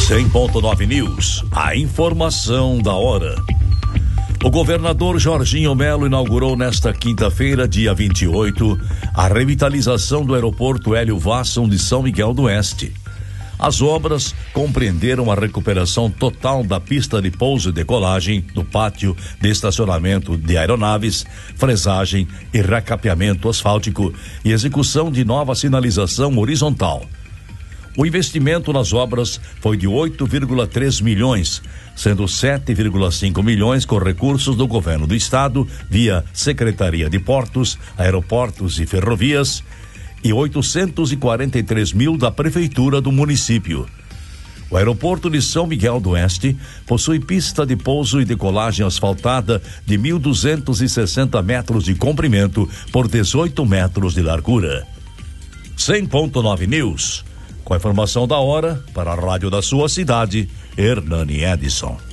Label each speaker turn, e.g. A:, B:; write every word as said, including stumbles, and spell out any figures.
A: cem ponto nove News, a informação da hora. O governador Jorginho Melo inaugurou nesta quinta-feira, dia vinte e oito, a revitalização do aeroporto Hélio Vasson de São Miguel do Oeste. As obras compreenderam a recuperação total da pista de pouso e decolagem, do pátio de estacionamento de aeronaves, fresagem e recapeamento asfáltico e execução de nova sinalização horizontal. O investimento nas obras foi de oito vírgula três milhões, sendo sete vírgula cinco milhões com recursos do governo do estado via Secretaria de Portos, Aeroportos e Ferrovias e oitocentos e quarenta e três mil da prefeitura do município. O aeroporto de São Miguel do Oeste possui pista de pouso e decolagem asfaltada de mil duzentos e sessenta metros de comprimento por dezoito metros de largura. cem ponto nove News. Com a informação da hora, para a rádio da sua cidade, Hernani Edson.